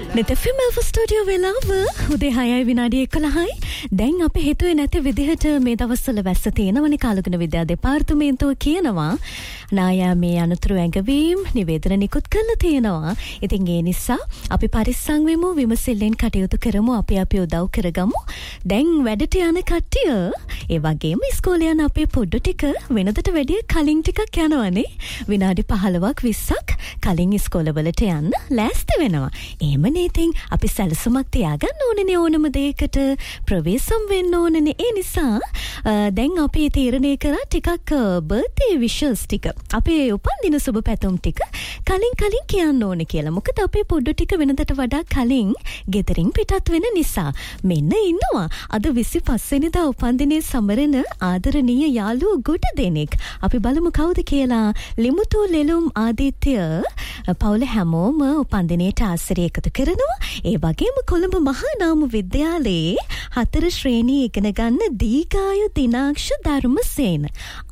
නෙතෆිම studio වෙලාව උදේ 6යි විනාඩි 11යි. දැන් අපි හිතුවේ නැති විදිහට මේ දවස්වල වැස්ස තියෙනවනේ. කාලගුණ විද්‍යා දෙපාර්තමේන්තුව කියනවා නායාමේ අනතුරු ඇඟවීම් නිවේදන නිකුත් කරලා තියෙනවා. ඉතින් ඒ නිසා අපි පරිස්සම් වෙමු, විමසිල්ලෙන් කටයුතු කරමු, අපි උදව් කරගමු. දැන් වැඩට යන කට්ටිය ඒ වගේම ඉස්කෝලේ යන අපේ පොඩ්ඩු ටික වෙනදට වැඩිය කලින් ටිකක් යනවනේ. විනාඩි 15ක් 20ක් කලින් ඉස්කෝලවලට යන්න ලෑස්ති වෙනවා. එහෙමනේ. ඉතින් අපි සැලසුමක් තියාගන්න ඕනේ ඕනම දෙයකට ප්‍රවේශම් වෙන්න ඕනේ. ඒ නිසා දැන් අපි තීරණය කරා ටිකක් බර්ත්ඩේ විෂස් ටික අපේ උපන්දින සුබ පැතුම් ටික කලින් කියන්න ඕනේ කියලා. මොකද අපේ පොඩ්ඩු ටික වෙනදට වඩා කලින් ගෙදරින් පිටත් වෙන නිසා. මෙන්න ඉන්නවා අද 25 වෙනිදා උපන්දිනේ සමරන ආදරණීය යාළුවෝ ගොඩ දෙනෙක්. අපි බලමු කවුද කියලා. ලිමුතු ලෙලුම් ආදිත්‍ය පවුල හැමෝම උපන්දිනේට ආසරය එකතු කරනවා. ඒ වගේම කොළඹ මහා නාම විද්‍යාලයේ 4 ශ්‍රේණිය ඉගෙන ගන්න දීගායු දිනාක්ෂ ධර්මසේන.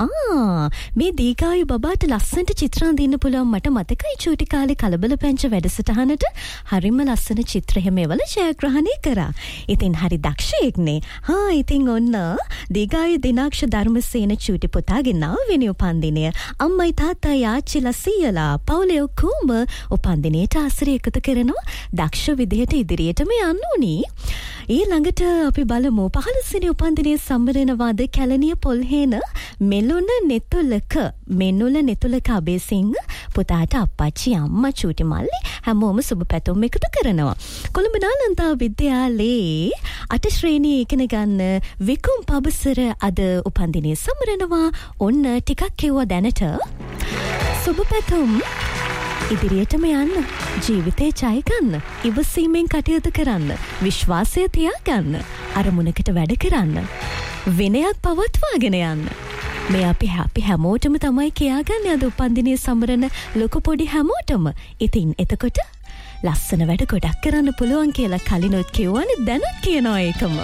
මේ දීගායු බබාට ලස්සනට චිත්‍ර අඳින්න පුළුවන්. මට මතකයි චූටි කාලේ කලබල පැංච වැඩසටහනට හරිම ලස්සන චිත්‍ර හැමවල ජයග්‍රහණය කරා. ඉතින් හරි දක්ෂයෙක්නේ. ඉතින් ඔන්න දීගායු දිනාක්ෂ ධර්මසේන චූටි පුතාගේ නවවෙනි උපන්දිනය අම්මයි තාත්තයි ආච්චිලා සීයලා පවුලේ ඔක්කොම උපන්දිනේට ආසරය එකතු කරනවා. දක්ෂ විදිහට ඉදිරියටම යන්න ඕනි. ඊළඟට අපි බලමු 15 වෙනි උපන්දිනයේ සම්බරනවාද කැලණිය පොල්හේන මෙලුන නෙතුලක අබේසිංහ පුතාට අප්පච්චි අම්මා චූටි මල්ලි හැමෝම සුබ පැතුම් එකතු කරනවා. කොළඹ නාලන්දා විද්‍යාලයේ 8 ශ්‍රේණියේ ඉගෙන ගන්න විකුම් පබසර අද උපන්දිනයේ සම්බරනවා. ඔන්න ටිකක් කිව්වා දැනට. සුබ පැතුම් ඉදිරියටම යන්න, ජීවිතේ ජය ගන්න, ඉවසීමෙන් කටයුතු කරන්න, විශ්වාසය තියාගන්න, අරමුණකට වැඩ කරන්න, විනයක් පවත්වාගෙන යන්න. මේ අපි හැමෝටම තමයි කියාගන්නේ අද උපන්දිනයේ සමරන ලොකු පොඩි හැමෝටම. ඉතින් එතකොට ලස්සන වැඩ ගොඩක් කරන්න පුළුවන් කියලා කලිනුත් කිව්වනේ, දැනුත් කියනවා ඒකම.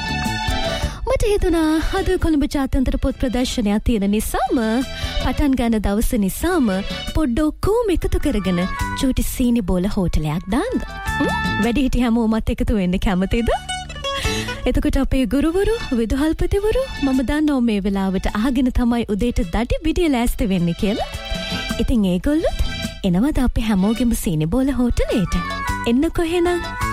මට හිතුණා අද කොළඹ ජාත්‍යන්තර පොත් ප්‍රදර්ශනයක් තියෙන නිසාම පටන් ගන්න දවස නිසාම පොඩ්ඩොක්කෝම එකතු කරගෙන චූටි සීනි බෝල හෝටලයක් දාන්න. වැඩිහිටි හැමෝමත් එකතු වෙන්න කැමතිද? එතකොට අපේ ගුරුවරු විදුහල්පතිවරු මම දන්නවා මේ වෙලාවට අහගෙන තමයි උදේට දඩි බිඩිය ලෑස්ති වෙන්නේ කියලා. ඉතින් ඒගොල්ලොත් එනවද අපේ හැමෝගෙම සීනි බෝල හෝටලේට? එන්නකො එහෙනම්.